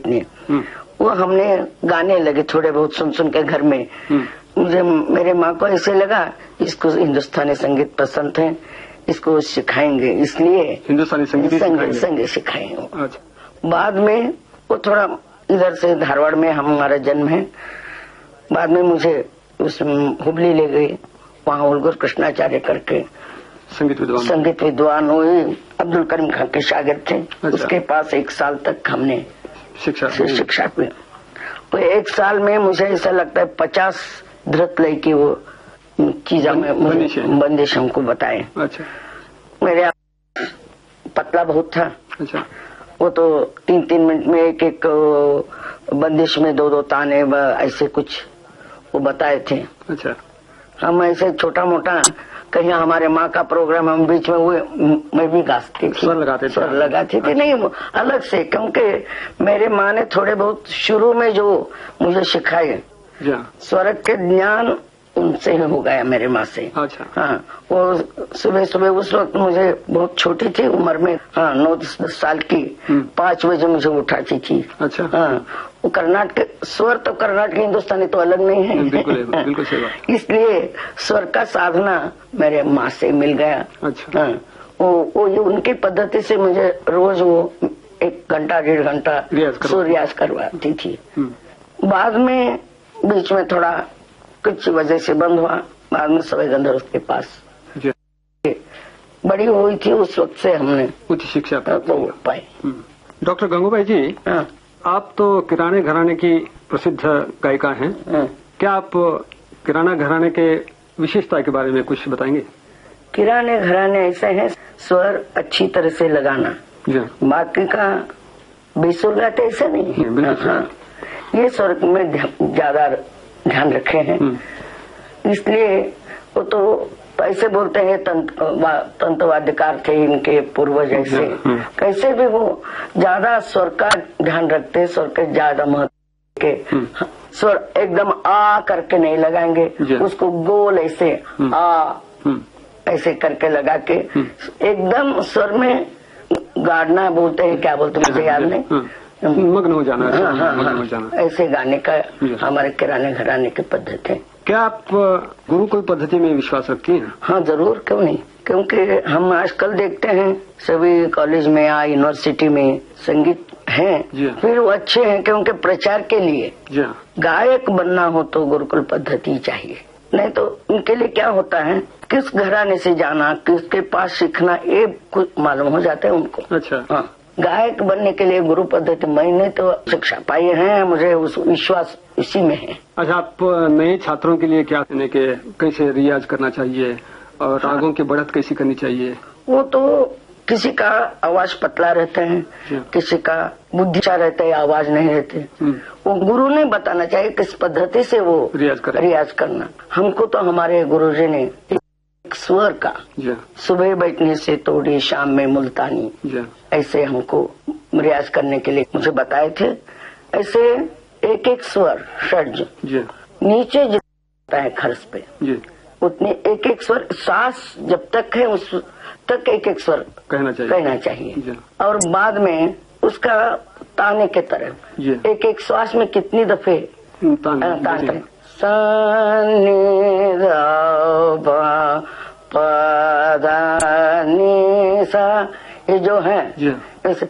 इतनी। वो हमने गाने लगे थोड़े बहुत सुन सुन के घर में। मुझे मेरे माँ को ऐसे लगा इसको हिंदुस्तानी संगीत पसंद है, इसको सिखाएंगे, इसलिए हिंदुस्तानी संगीत सिखाएंगे। बाद में वो थोड़ा इधर से धारवाड़ में हमारा जन्म है, बाद में मुझे उस हुबली ले गई, वहाँ उलगुर कृष्णाचार्य करके संगीत विद्वान हुए, अब्दुल करीम खान के शागिर्द थे। अच्छा। उसके पास 1 साल तक हमने शिक्षा की। वो 1 साल में मुझे ऐसा लगता है 50 धृत लय की वो चीजा में बंदिश हमको बताए। अच्छा। मेरे पतला बहुत था। अच्छा। वो तो 3-3 मिनट में एक बंदिश में 2-2 ताने ऐसे कुछ वो बताए थे। अच्छा। हम ऐसे छोटा मोटा कहीं हमारे माँ का प्रोग्राम हम बीच में हुए मैं भी गाती थी, स्वर लगाती थी। नहीं अलग से, क्योंकि मेरे माँ ने थोड़े बहुत शुरू में जो मुझे सिखाए स्वर के ज्ञान उनसे हो गया मेरे माँ से। अच्छा। हाँ, वो सुबह सुबह उस वक्त मुझे बहुत छोटी थी उम्र में, हाँ 9-10 साल की, 5 बजे मुझे उठाती थी। अच्छा। हाँ, वो कर्नाटक स्वर तो कर्नाटक हिंदुस्तानी तो अलग नहीं है। बिल्कुल सही बात। इसलिए स्वर का साधना मेरे माँ से मिल गया। अच्छा। हाँ, वो उनकी पद्धति से मुझे रोज वो 1 घंटा 1.5 घंटा रियाज करवाती थी। बाद में बीच में थोड़ा कुछ वजह से बंद हुआ, बाद में सवय गंधर्व के पास बड़ी हुई थी, उस वक्त से हमने उच्च शिक्षा पाई। डॉक्टर गंगूबाई जी, आप तो किराने घराने की प्रसिद्ध गायिका हैं। क्या आप किराना घराने के विशेषता के बारे में कुछ बताएंगे? किराने घराने ऐसे हैं, स्वर अच्छी तरह से लगाना, बाकी का बेसुर गाते ऐसे नहीं है। हाँ, ये स्वर में ज्यादा ध्यान रखे हैं, इसलिए वो तो ऐसे बोलते हैं तंत्रवाद्यकार थे इनके पूर्वज, ऐसे कैसे भी वो ज्यादा स्वर का ध्यान रखते, स्वर के ज्यादा महत्व के। स्वर एकदम आ करके नहीं लगाएंगे, उसको गोल ऐसे आ ऐसे करके लगा के एकदम स्वर में गाड़ना बोलते हैं, क्या बोलते हैं मुझे याद नहीं, मग्न हो जाना। ऐसे गाने का हमारे किराने घराने की पद्धति है। क्या आप गुरुकुल पद्धति में विश्वास रखती हैं? हाँ जरूर, क्यों नहीं, क्योंकि हम आजकल देखते हैं सभी कॉलेज में या यूनिवर्सिटी में संगीत हैं, फिर वो अच्छे हैं क्योंकि प्रचार के लिए गायक बनना हो तो गुरुकुल पद्धति चाहिए, नहीं तो उनके लिए क्या होता है किस घराने से जाना, किसके पास सीखना, ये कुछ मालूम हो जाता है उनको। अच्छा। हाँ, गायक बनने के लिए गुरु पद्धति मैंने तो शिक्षा पाई है, मुझे उस विश्वास इसी में है। अच्छा, आप नए छात्रों के लिए क्या कहने के कैसे रियाज करना चाहिए और रागों की बढ़त कैसी करनी चाहिए? वो तो किसी का आवाज पतला रहते हैं, किसी का बुद्धिचा रहता है, आवाज नहीं रहते, वो गुरु ने बताना चाहिए किस पद्धति से वो रियाज करना। हमको तो हमारे गुरुजी ने स्वर का सुबह बैठने से तोड़ी शाम में मुल्तानी ऐसे हमको रियाज करने के लिए मुझे बताए थे। ऐसे एक एक स्वर षड्ज नीचे जितना है खर्च पे उतने एक एक स्वर, सांस जब तक है उस तक एक एक स्वर कहना चाहिए और बाद में उसका ताने के तरह एक एक श्वास में कितनी दफे ताने पदानी सा, ये जो है ऐसे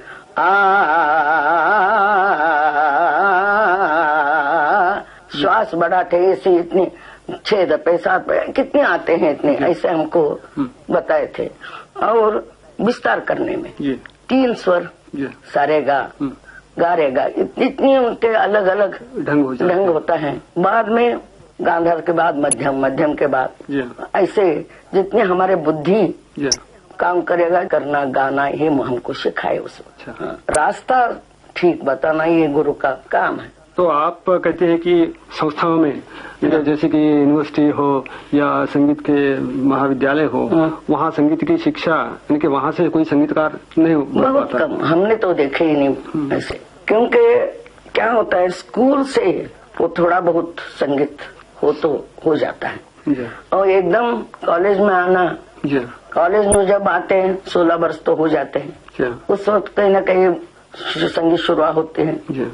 श्वास बढ़ाते ऐसे इतनी 6 दफे 7 कितने आते हैं इतने, ऐसे हमको बताए थे। और विस्तार करने में 3 स्वर सारेगा गारेगा, इतनी उनके अलग अलग ढंग होता है। बाद में गांधार के बाद मध्यम के बाद ऐसे जितने हमारे बुद्धि काम करेगा करना गाना ये हमको सिखाए उस वक्त। रास्ता ठीक बताना ये गुरु का काम है। तो आप कहते हैं कि संस्थाओं में जैसे कि यूनिवर्सिटी हो या संगीत के महाविद्यालय हो, वहाँ संगीत की शिक्षा यानी कि वहाँ से कोई संगीतकार नहीं बहुत कम, हमने तो देखे ही नहीं ऐसे, क्योंकि क्या होता है स्कूल से वो थोड़ा बहुत संगीत हो तो हो जाता है और एकदम कॉलेज में आना, कॉलेज में जब आते हैं 16 वर्ष तो हो जाते हैं, उस वक्त कहीं न कहीं संगीत शुरुआत होते हैं।